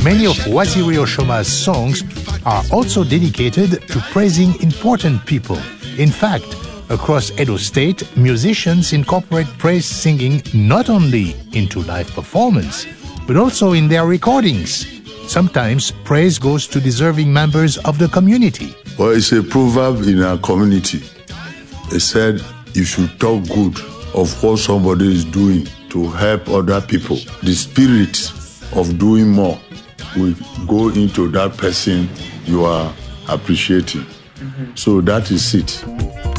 Many of Waziri Oshoma's songs are also dedicated to praising important people. In fact, across Edo State, musicians incorporate praise singing not only into live performance, but also in their recordings. Sometimes praise goes to deserving members of the community. Well, it's a proverb in our community. It said, if you talk good of what somebody is doing to help other people, the spirit of doing more will go into that person you are appreciating. So that is it.